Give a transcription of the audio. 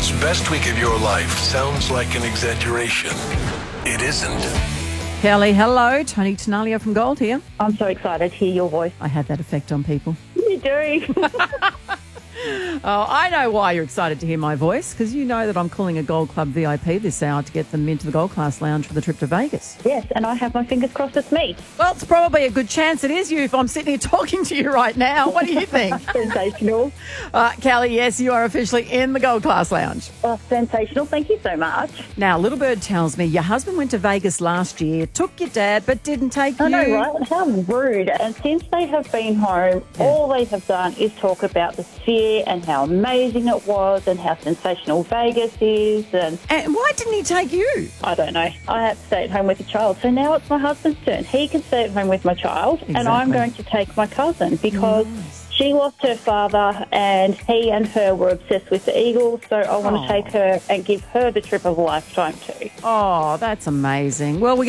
world's best week of your life sounds like an exaggeration. It isn't. Kelly, hello. Tony Tenalia from Gold here. I'm so excited to hear your voice. I had that effect on people. You do. Oh, I know why you're excited to hear my voice, because you know that I'm calling a Gold Club VIP this hour to get them into the Gold Class Lounge for the trip to Vegas. Yes, and I have my fingers crossed it's me. Well, it's probably a good chance it is you if I'm sitting here talking to you right now. What do you think? Sensational. Kelly, yes, you are officially in the Gold Class Lounge. Oh, sensational. Thank you so much. Now, Little Bird tells me your husband went to Vegas last year, took your dad, but didn't take you. I know, right? How rude. And since they have been home, all they have done is talk about the Sphere and how amazing it was and how sensational Vegas is. And why didn't he take you? I don't know. I had to stay at home with the child. So now it's my husband's turn. He can stay at home with my child and I'm going to take my cousin because she lost her father and he and her were obsessed with the Eagles. So I want to take her and give her the trip of a lifetime too. Oh, that's amazing. Well, we